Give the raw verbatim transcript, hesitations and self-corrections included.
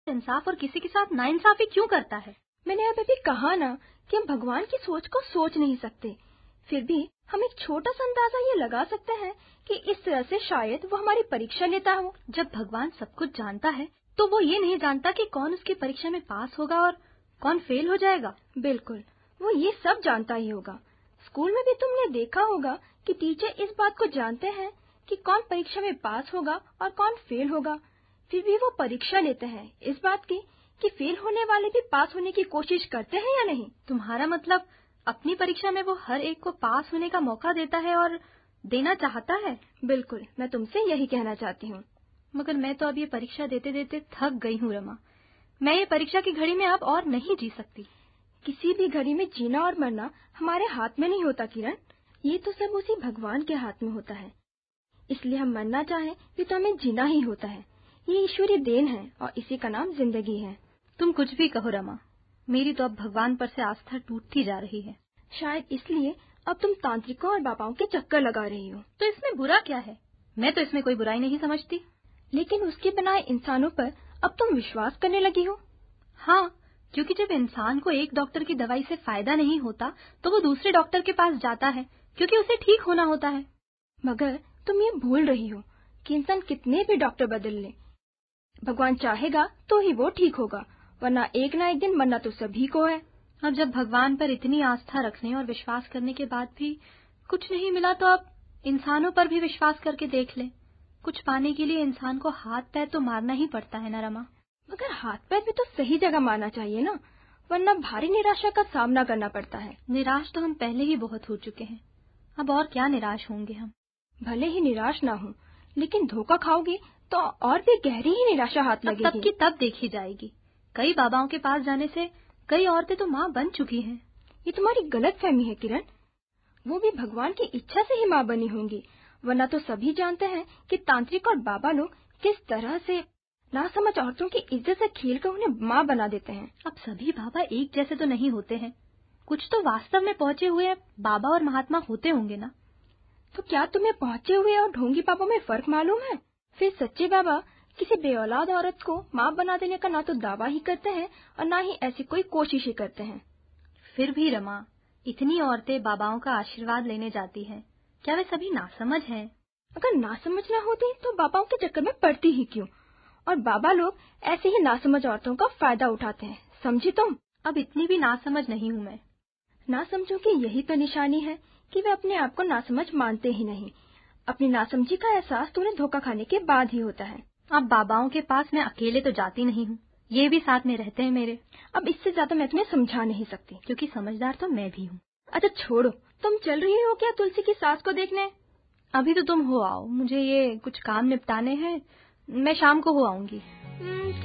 इंसाफ और किसी के साथ नाइंसाफी क्यों करता है? मैंने अब अभी कहा ना कि हम भगवान की सोच को सोच नहीं सकते, फिर भी हम एक छोटा सा अंदाजा ये लगा सकते हैं कि इस तरह से शायद वो हमारी परीक्षा लेता हो। जब भगवान सब कुछ जानता है तो वो ये नहीं जानता कि कौन उसकी परीक्षा में पास होगा और कौन फेल हो जाएगा? बिल्कुल, वो ये सब जानता ही होगा। स्कूल में भी तुमने देखा होगा कि टीचर इस बात को जानते हैं कि कौन परीक्षा में पास होगा और कौन फेल होगा, फिर भी वो परीक्षा लेते हैं इस बात की कि फेल होने वाले भी पास होने की कोशिश करते हैं या नहीं। तुम्हारा मतलब अपनी परीक्षा में वो हर एक को पास होने का मौका देता है और देना चाहता है? बिल्कुल, मैं तुमसे यही कहना चाहती हूँ। मगर मैं तो अब ये परीक्षा देते देते थक गई हूँ रमा। मैं ये परीक्षा की घड़ी में अब और नहीं जी सकती। किसी भी घड़ी में जीना और मरना हमारे हाथ में नहीं होता किरण, ये तो सब उसी भगवान के हाथ में होता है। इसलिए हम मरना चाहें भी तो हमें जीना ही होता है। ये ईश्वरीय देन है और इसी का नाम जिंदगी है। तुम कुछ भी कहो रमा, मेरी तो अब भगवान पर से आस्था टूटती जा रही है। शायद इसलिए अब तुम तांत्रिकों और बाबाओं के चक्कर लगा रही हो। तो इसमें बुरा क्या है? मैं तो इसमें कोई बुराई नहीं समझती। लेकिन उसके बनाए इंसानों पर अब तुम विश्वास करने लगी हो। हाँ, क्योंकि जब इंसान को एक डॉक्टर की दवाई से फायदा नहीं होता तो वो दूसरे डॉक्टर के पास जाता है क्योंकि उसे ठीक होना होता है। मगर तुम ये भूल रही हो कि इंसान कितने भी डॉक्टर बदल ले, भगवान चाहेगा तो ही वो ठीक होगा, वरना एक ना एक दिन मरना तो सभी को है। अब जब भगवान पर इतनी आस्था रखने और विश्वास करने के बाद भी कुछ नहीं मिला तो अब इंसानों पर भी विश्वास करके देख ले। कुछ पाने के लिए इंसान को हाथ पैर तो मारना ही पड़ता है ना रमा। मगर हाथ पैर भी तो सही जगह मारना चाहिए ना, वरना भारी निराशा का सामना करना पड़ता है। निराश तो हम पहले ही बहुत हो चुके हैं, अब और क्या निराश होंगे हम। भले ही निराश ना हो, लेकिन धोखा खाओगी तो और भी गहरी ही निराशा हाथ लगेगी। तब की तब देखी जाएगी। कई बाबाओं के पास जाने से कई औरतें तो माँ बन चुकी हैं। ये तुम्हारी गलत फहमी है किरण, वो भी भगवान की इच्छा से ही माँ बनी होंगी, वरना तो सभी जानते हैं कि तांत्रिक और बाबा लोग किस तरह से नासमझ औरतों की इज्जत से खेलकर उन्हें माँ बना देते हैं। अब सभी बाबा एक जैसे तो नहीं होते हैं, कुछ तो वास्तव में पहुँचे हुए बाबा और महात्मा होते होंगे ना। तो क्या तुम्हें पहुँचे हुए और ढोंगी बाबा में फर्क मालूम है? फिर सच्चे बाबा किसी बेऔलाद औरत को माँ बना देने का ना तो दावा ही करते हैं और ना ही ऐसी कोई कोशिश ही करते हैं। फिर भी रमा, इतनी औरतें बाबाओं का आशीर्वाद लेने जाती हैं, क्या वे सभी नासमझ हैं? अगर नासमझ ना होती तो बाबाओं के चक्कर में पड़ती ही क्यों? और बाबा लोग ऐसे ही नासमझ औरतों का फायदा उठाते हैं, समझी तुम? अब इतनी भी नासमझ नहीं हूँ मैं। नासमझों की यही तो निशानी है कि वे अपने आप को नासमझ मानते ही नहीं। अपनी नासमझी का एहसास तो उन्हें धोखा खाने के बाद ही होता है। अब बाबाओं के पास मैं अकेले तो जाती नहीं हूँ, ये भी साथ में रहते हैं मेरे। अब इससे ज्यादा मैं तुम्हें समझा नहीं सकती, क्योंकि समझदार तो मैं भी हूँ। अच्छा छोड़ो, तुम चल रही हो क्या तुलसी की सास को देखने? अभी तो तुम हो आओ, मुझे ये कुछ काम निपटाने हैं, मैं शाम को हो आऊंगी।